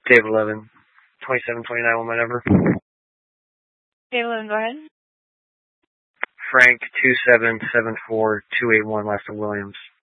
Dave 11, 2729, one whatever. Dave 11, go ahead. Frank 2774281, last of Williams.